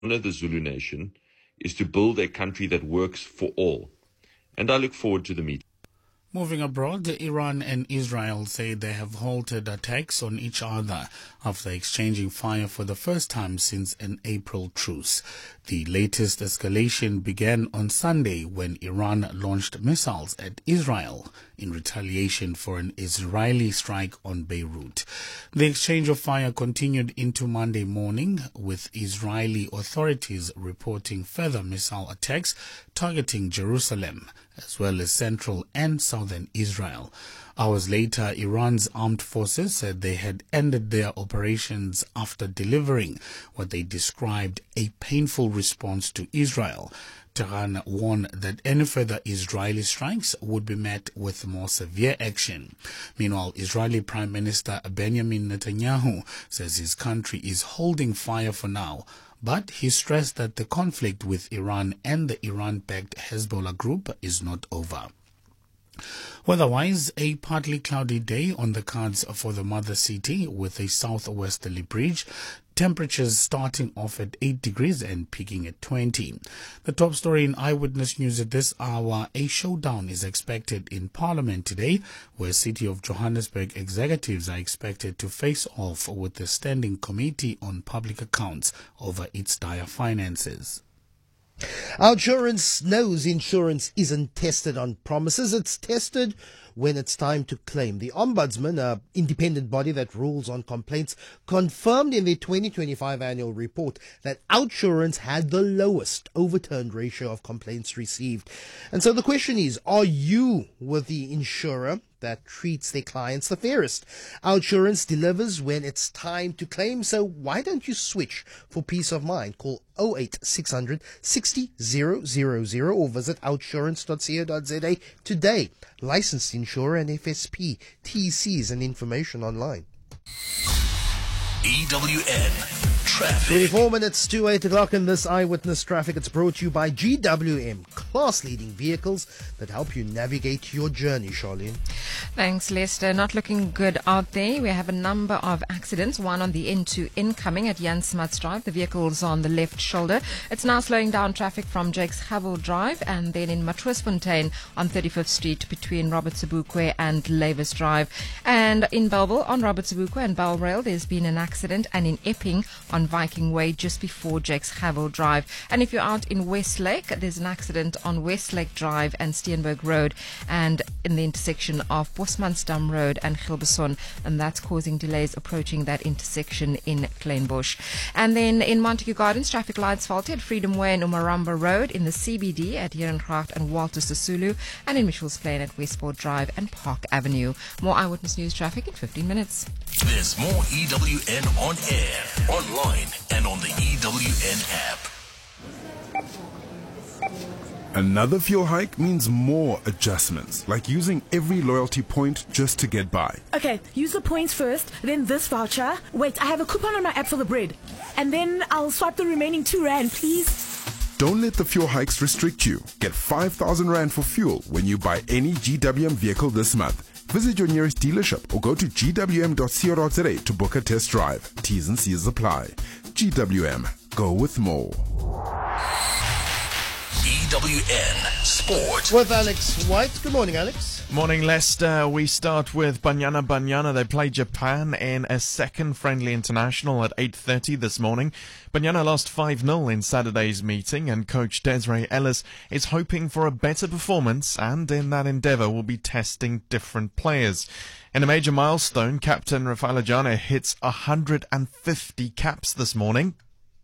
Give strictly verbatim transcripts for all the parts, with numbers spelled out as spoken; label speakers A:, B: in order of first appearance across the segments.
A: honor the Zulu nation is to build a country that works for all. And I look forward to the meeting.
B: Moving abroad, Iran and Israel say they have halted attacks on each other after exchanging fire for the first time since an April truce. The latest escalation began on Sunday when Iran launched missiles at Israel in retaliation for an Israeli strike on Beirut. The exchange of fire continued into Monday morning, with Israeli authorities reporting further missile attacks targeting Jerusalem, as well as central and southern Israel. Hours later, Iran's armed forces said they had ended their operations after delivering what they described a painful response to Israel. Tehran warned that any further Israeli strikes would be met with more severe action. Meanwhile, Israeli Prime Minister Benjamin Netanyahu says his country is holding fire for now, but he stressed that the conflict with Iran and the Iran-backed Hezbollah group is not over. Weather-wise, a partly cloudy day on the cards for the mother city with a southwesterly breeze. Temperatures starting off at eight degrees and peaking at twenty. The top story in Eyewitness News at this hour: a showdown is expected in Parliament today, where City of Johannesburg executives are expected to face off with the Standing Committee on Public Accounts over its dire finances.
C: OUTsurance knows insurance isn't tested on promises, it's tested when it's time to claim. The Ombudsman, an independent body that rules on complaints, confirmed in their twenty twenty-five annual report that OUTsurance had the lowest overturned ratio of complaints received. And so the question is, are you with the insurer that treats their clients the fairest? OUTsurance delivers when it's time to claim, so why don't you switch for peace of mind? Call oh eight six hundred sixty thousand or visit outsurance dot co dot za today. Licensed insurer and F S P, T Cs and information online.
D: E W N Traffic.
C: twenty-four minutes to eight o'clock in this Eyewitness Traffic. It's brought to you by G W M, class-leading vehicles that help you navigate your journey, Charlene.
E: Thanks, Lester. Not looking good out there. We have a number of accidents, one on the N two incoming at Jan Smuts Drive. The vehicle's on the left shoulder. It's now slowing down traffic from Jakes Havel Drive, and then in Matroosfontein on thirty-fifth Street between Robert Sobukwe and Lavis Drive. And in Bellville on Robert Sobukwe and Belrail, there's been an accident, and in Epping on Viking Way just before Jakes Havel Drive. And if you're out in Westlake, there's an accident on Westlake Drive and Steenberg Road, and in the intersection of Bosmansdam Road and Gilberson, and that's causing delays approaching that intersection in Kleinbusch. And then in Montague Gardens, traffic lights faulty at Freedom Way and Umaramba Road, in the C B D at Herengracht and Walter Sisulu, and in Mitchell's Plain at Westport Drive and Park Avenue. More Eyewitness News traffic in fifteen minutes.
D: There's more E W N on air, online, and on the E W N app.
F: Another fuel hike means more adjustments, like using every loyalty point just to get by.
G: Okay, use the points first, then this voucher. Wait, I have a coupon on my app for the bread. And then I'll swipe the remaining two rand, please.
F: Don't let the fuel hikes restrict you. Get five thousand rand for fuel when you buy any G W M vehicle this month. Visit your nearest dealership or go to g w m dot co dot za to book a test drive. T's and C's apply. G W M. Go with more.
D: E W N Sport.
C: With Alex White. Good morning, Alex.
H: Morning, Leicester. We start with Banyana Banyana. They play Japan in a second friendly international at eight thirty this morning. Banyana lost five nil in Saturday's meeting, and coach Desiree Ellis is hoping for a better performance, and in that endeavour will be testing different players. In a major milestone, captain Rafaela Jane hits one hundred fifty caps this morning.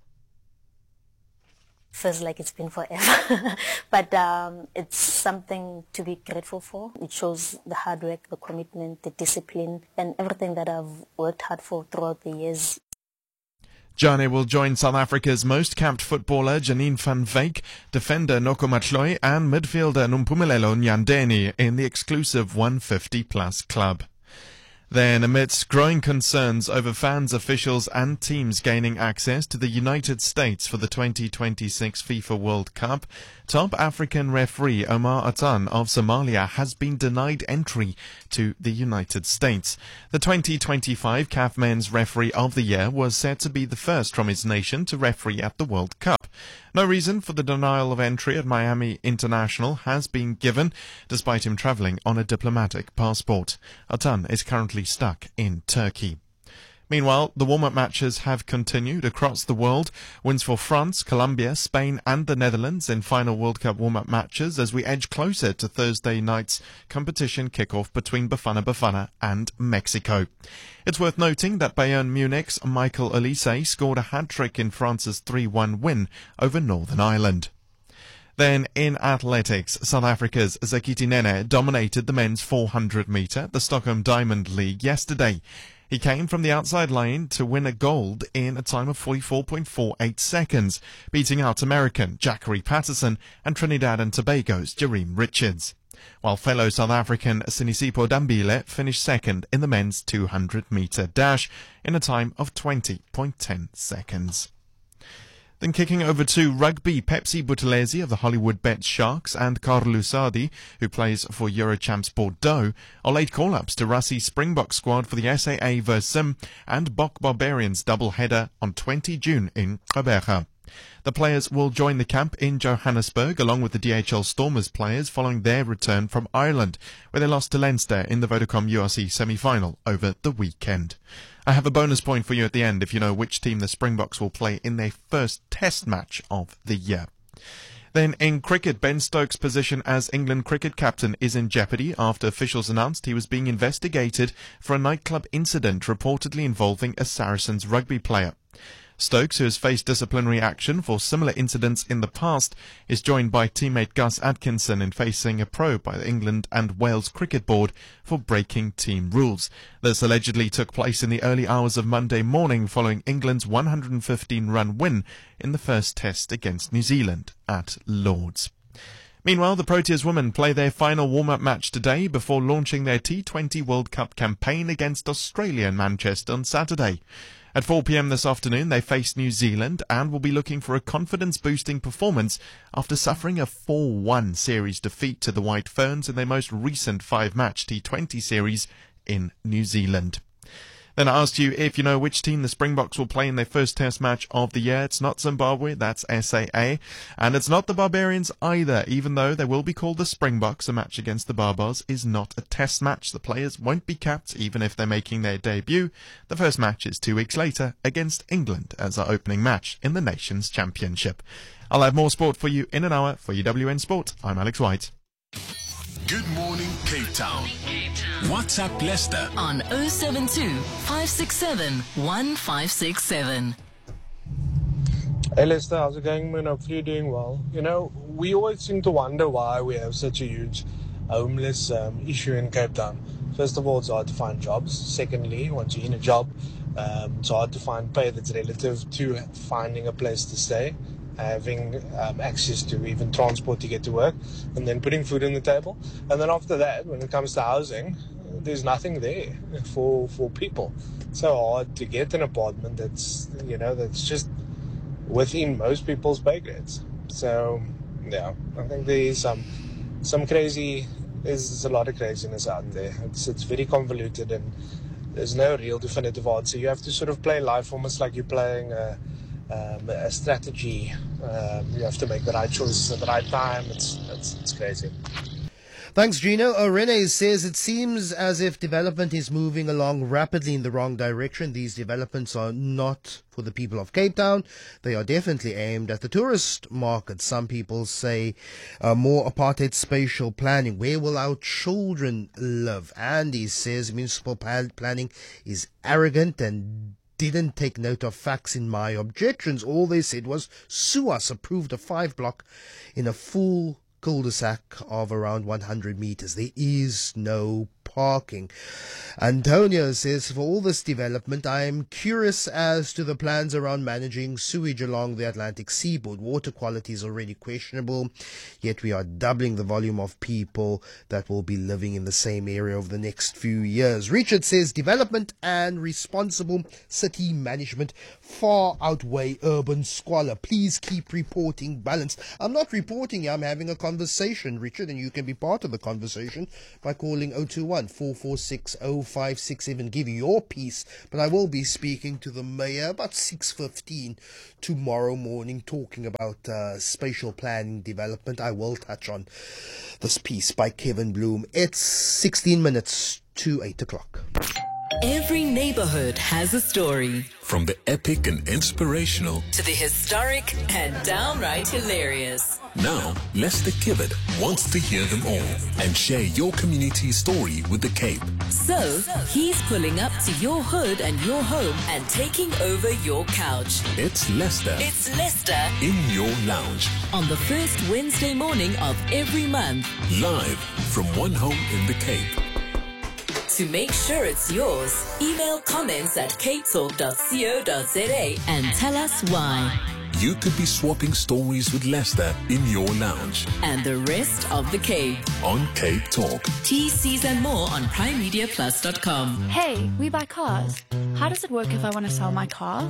I: Feels like it's been forever, but um, it's something to be grateful for. It shows the hard work, the commitment, the discipline, and everything that I've worked hard for throughout the years.
H: Jane will join South Africa's most capped footballer Janine van Wyk, defender Noko Matloi, and midfielder Nompumelelo Nyandeni in the exclusive one fifty plus club. Then, amidst growing concerns over fans, officials and teams gaining access to the United States for the twenty twenty-six FIFA World Cup, top African referee Omar Atan of Somalia has been denied entry to the United States. The twenty twenty-five C A F Men's Referee of the Year was said to be the first from his nation to referee at the World Cup. No reason for the denial of entry at Miami International has been given, despite him travelling on a diplomatic passport. Atan is currently stuck in Turkey. Meanwhile, the warm-up matches have continued across the world. Wins for France, Colombia, Spain and the Netherlands in final World Cup warm-up matches as we edge closer to Thursday night's competition kick-off between Bafana Bafana and Mexico. It's worth noting that Bayern Munich's Michael Olise scored a hat-trick in France's three one win over Northern Ireland. Then, in athletics, South Africa's Zakiti Nene dominated the men's four hundred metre at the Stockholm Diamond League yesterday. He came from the outside line to win a gold in a time of forty-four point four eight seconds, beating out American Jackery Patterson and Trinidad and Tobago's Jareem Richards, while fellow South African Sinisipo Dambile finished second in the men's two hundred metre dash in a time of twenty point one zero seconds. Then kicking over to rugby, Pepsi Buthelezi of the Hollywood Bet Sharks and Carlo Sardi, who plays for Eurochamps Bordeaux, are late call-ups to Rassie Springbok squad for the S A A Versim and Bok Barbarians double-header on the twentieth of June in Gqeberha. The players will join the camp in Johannesburg along with the D H L Stormers players following their return from Ireland, where they lost to Leinster in the Vodacom U R C semi-final over the weekend. I have a bonus point for you at the end if you know which team the Springboks will play in their first test match of the year. Then in cricket, Ben Stokes' position as England cricket captain is in jeopardy after officials announced he was being investigated for a nightclub incident reportedly involving a Saracens rugby player. Stokes, who has faced disciplinary action for similar incidents in the past, is joined by teammate Gus Atkinson in facing a probe by the England and Wales Cricket Board for breaking team rules. This allegedly took place in the early hours of Monday morning following England's one hundred fifteen run win in the first test against New Zealand at Lord's. Meanwhile, the Proteas women play their final warm-up match today before launching their T twenty World Cup campaign against Australia in Manchester on Saturday. At four p m this afternoon, they face New Zealand and will be looking for a confidence-boosting performance after suffering a four one series defeat to the White Ferns in their most recent five-match T twenty series in New Zealand. Then I asked you if you know which team the Springboks will play in their first test match of the year. It's not Zimbabwe, that's S A A. And it's not the Barbarians either, even though they will be called the Springboks. A match against the Barbars is not a test match. The players won't be capped, even if they're making their debut. The first match is two weeks later against England as our opening match in the Nations Championship. I'll have more sport for you in an hour. For U W N Sport, I'm Alex White.
D: Good morning, Cape Town. WhatsApp Leicester
J: on oh seven two, five six seven, one five six seven.
K: Hey Leicester, how's it going, man? Hopefully you're doing well. You know, we always seem to wonder why we have such a huge homeless um, issue in Cape Town. First of all, it's hard to find jobs. Secondly, once you're in a job, um, it's hard to find pay that's relative to finding a place to stay, having um, access to even transport to get to work, and then putting food on the table. And then after that, when it comes to housing, there's nothing there for for people. It's so hard to get an apartment that's, you know, that's just within most people's pay grades. So, yeah, I think there is some some crazy, there's a lot of craziness out there. It's, it's very convoluted and there's no real definitive answer. You have to sort of play life almost like you're playing a Um, a strategy. Um, you have to make the right choices at the right time. It's, it's, it's crazy.
C: Thanks, Gino. Uh, Rene says it seems as if development is moving along rapidly in the wrong direction. These developments are not for the people of Cape Town. They are definitely aimed at the tourist market. Some people say uh, more apartheid spatial planning. Where will our children live? Andy says municipal planning is arrogant and didn't take note of facts in my objections. All they said was SUAS approved a five block in a full cul-de-sac of around one hundred meters. There is no parking. Antonio says, for all this development, I am curious as to the plans around managing sewage along the Atlantic seaboard. Water quality is already questionable, yet we are doubling the volume of people that will be living in the same area over the next few years. Richard says, development and responsible city management far outweigh urban squalor. Please keep reporting balanced. I'm not reporting, I'm having a conversation, Richard, and you can be part of the conversation by calling zero two one, four four six, zero five six seven. Give your piece, but I will be speaking to the mayor about six fifteen tomorrow morning, talking about uh, spatial planning development. I will touch on this piece by Kevin Bloom. It's sixteen minutes to eight o'clock.
J: Every neighborhood has a story.
D: From the epic and inspirational
J: to the historic and downright hilarious.
D: Now, Lester Kibbard wants to hear them all and share your community's story with the Cape.
J: So, he's pulling up to your hood and your home and taking over your couch.
D: It's Lester.
J: It's Lester
D: in your lounge.
J: On the first Wednesday morning of every month.
D: Live from one home in the Cape.
J: To make sure it's yours, email comments at cape talk dot co dot za and tell us why.
D: You could be swapping stories with Lester in your lounge.
J: And the rest of the Cape.
D: On Cape Talk.
J: T Cs and more on prime media plus dot com.
L: Hey, we buy cars. How does it work if I want to sell my car?